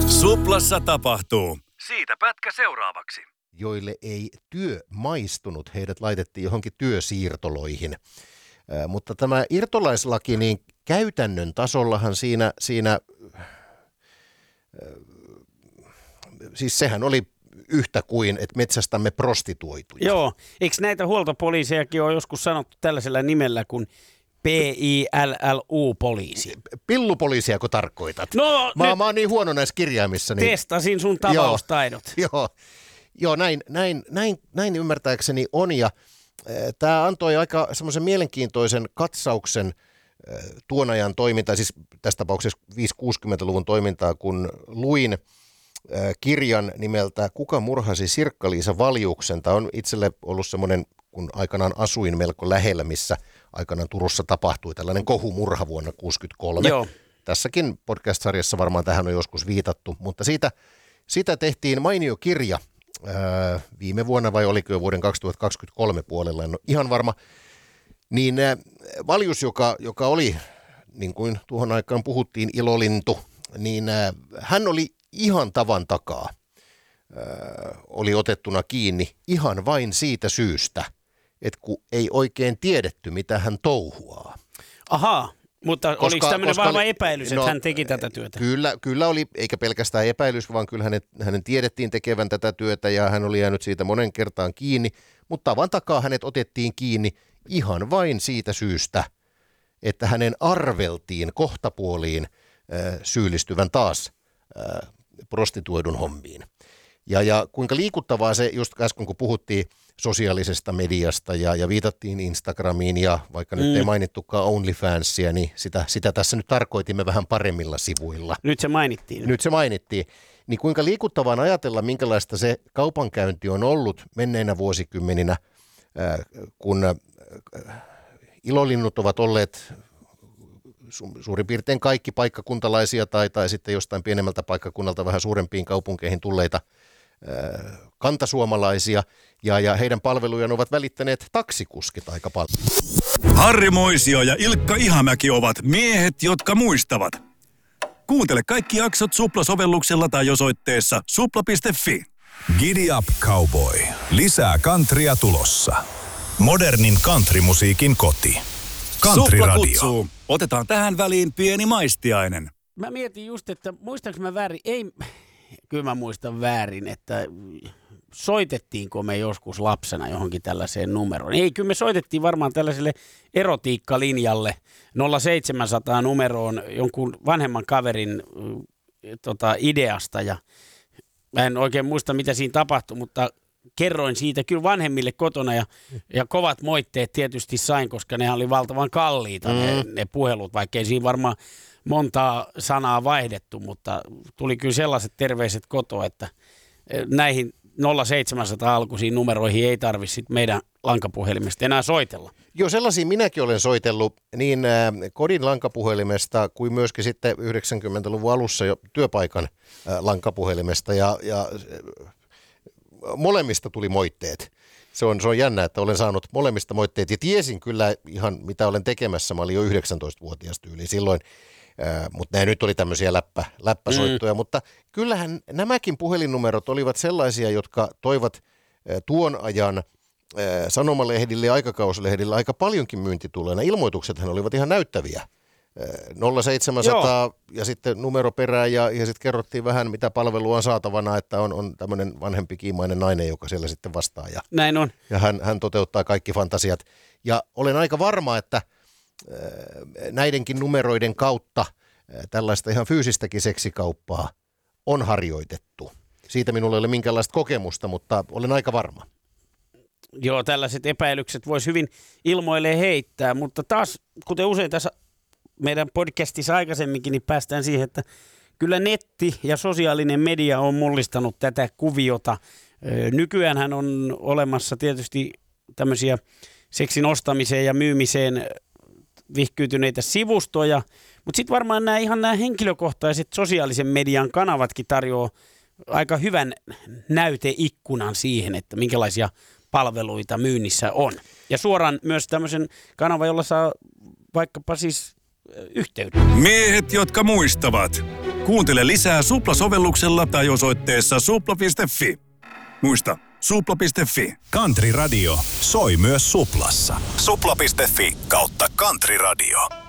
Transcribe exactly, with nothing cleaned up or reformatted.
Suplassa tapahtuu. Siitä pätkä seuraavaksi. Joille ei työ maistunut, heidät laitettiin johonkin työsiirtoloihin. Äh, mutta tämä irtolaislaki, niin käytännön tasollahan siinä, siinä äh, siis sehän oli yhtä kuin, että metsästämme prostituoituja. Joo, eikö näitä huoltopoliisejakin ole joskus sanottu tällaisella nimellä kuin P I L L U-poliisi? Pillupoliisiako tarkoitat? No, mä, mä oon niin huono näissä kirjaimissa. Niin... Testasin sun tavaustaidot. Joo, joo, joo näin, näin, näin, näin ymmärtääkseni on. Ja äh, tämä antoi aika semmoisen mielenkiintoisen katsauksen äh, tuon ajan toimintaa, siis tässä tapauksessa viisikymmentä-kuusikymmentäluvun toimintaa, kun luin äh, kirjan nimeltä Kuka murhasi Sirkka-Liisa Valjuksen. Tämä on itselle ollut semmoinen, kun aikanaan asuin melko lähellä, missä aikanaan Turussa tapahtui tällainen kohumurha vuonna tuhatyhdeksänsataakuusikymmentäkolme. Joo. Tässäkin podcast-sarjassa varmaan tähän on joskus viitattu, mutta siitä, siitä tehtiin mainio kirja ää, viime vuonna, vai oliko jo vuoden kaksituhattakaksikymmentäkolme puolella, en ole ihan varma. Niin ää, Valjus, joka, joka oli, niin kuin tuohon aikaan puhuttiin, ilolintu, niin ää, hän oli ihan tavan takaa, ää, oli otettuna kiinni ihan vain siitä syystä, että kun ei oikein tiedetty, mitä hän touhuaa. Ahaa, mutta koska, oliko tämmöinen vahva epäilys, no, että hän teki tätä työtä? Kyllä, kyllä oli, eikä pelkästään epäilys, vaan kyllä hänet, hänen tiedettiin tekevän tätä työtä ja hän oli jäänyt siitä monen kertaan kiinni, mutta tavan takaa hänet otettiin kiinni ihan vain siitä syystä, että hänen arveltiin kohtapuoliin äh, syyllistyvän taas äh, prostituoidun hommiin. Ja, ja kuinka liikuttavaa se, just äsken kun puhuttiin sosiaalisesta mediasta ja, ja viitattiin Instagramiin ja vaikka mm. nyt ei mainittukaan OnlyFansia, niin sitä, sitä tässä nyt tarkoitimme vähän paremmilla sivuilla. Nyt se mainittiin. Nyt se mainittiin. Niin kuinka liikuttavaa on ajatella, minkälaista se kaupankäynti on ollut menneinä vuosikymmeninä, äh, kun äh, ilolinnut ovat olleet su- suurin piirtein kaikki paikkakuntalaisia tai, tai sitten jostain pienemmältä paikkakunnalta vähän suurempiin kaupunkeihin tulleita kantasuomalaisia, ja, ja heidän palvelujaan ovat välittäneet taksikuskit aika paljon. Harri Moisio ja Ilkka Ihamäki ovat miehet, jotka muistavat. Kuuntele kaikki jaksot Supla-sovelluksella tai osoitteessa supla piste fi. Giddy up, cowboy. Lisää countrya tulossa. Modernin countrymusiikin koti. Country Supla Radio. kutsuu. Otetaan tähän väliin pieni maistiainen. Mä mietin just, että muistanko mä väärin? Ei... Kyllä mä muistan väärin, että soitettiinko me joskus lapsena johonkin tällaiseen numeroon. Ei, kyllä me soitettiin varmaan tällaiselle erotiikkalinjalle nolla seitsemänsataa numeroon jonkun vanhemman kaverin tota, ideasta. Ja mä en oikein muista, mitä siinä tapahtui, mutta kerroin siitä kyllä vanhemmille kotona ja, ja kovat moitteet tietysti sain, koska ne oli valtavan kalliita mm. ne, ne puhelut, vaikka ei siinä varmaan montaa sanaa vaihdettu, mutta tuli kyllä sellaiset terveiset kotoa, että näihin nolla seitsemänsataa alkuisiin numeroihin ei tarvitse sit meidän lankapuhelimesta enää soitella. Joo, sellaisia minäkin olen soitellut niin äh, kodin lankapuhelimesta kuin myöskin sitten yhdeksänkymmentäluvun alussa jo työpaikan äh, lankapuhelimesta ja, ja äh, molemmista tuli moitteet. Se on, se on jännä, että olen saanut molemmista moitteet ja tiesin kyllä ihan mitä olen tekemässä. Mä olin jo yhdeksäntoistavuotias tyyli silloin. Äh, mutta nämä nyt oli tämmöisiä läppä, läppäsoittoja, mm. mutta kyllähän nämäkin puhelinnumerot olivat sellaisia, jotka toivat äh, tuon ajan äh, sanomalehdille ja aikakauslehdille aika paljonkin myyntitulena. Ilmoituksethan olivat ihan näyttäviä. Äh, nolla seitsemänsataa Joo. ja sitten numero perään ja, ja sitten kerrottiin vähän mitä palvelua on saatavana, että on, on tämmöinen vanhempi kiimainen nainen, joka siellä sitten vastaa. Ja, Näin on. Ja hän, hän toteuttaa kaikki fantasiat. Ja olen aika varma, että näidenkin numeroiden kautta tällaista ihan fyysistäkin seksikauppaa on harjoitettu. Siitä minulla ei ole minkäänlaista kokemusta, mutta olen aika varma. Joo, tällaiset epäilykset voisi hyvin ilmoilleen heittää, mutta taas, kuten usein tässä meidän podcastissa aikaisemminkin, niin päästään siihen, että kyllä netti ja sosiaalinen media on mullistanut tätä kuviota. Nykyäänhän on olemassa tietysti tämmöisiä seksin ostamiseen ja myymiseen vihkyytyneitä sivustoja, mutta sitten varmaan nämä ihan nämä henkilökohtaiset sosiaalisen median kanavatkin tarjoaa aika hyvän näyteikkunan siihen, että minkälaisia palveluita myynnissä on. Ja suoraan myös tämmöisen kanavan, jolla saa vaikkapa siis yhteyden. Miehet, jotka muistavat. Kuuntele lisää Supla-sovelluksella tai osoitteessa supla piste fi. Muista, supla piste fi. Country Radio soi myös Suplassa. supla piste fi kautta Country Radio.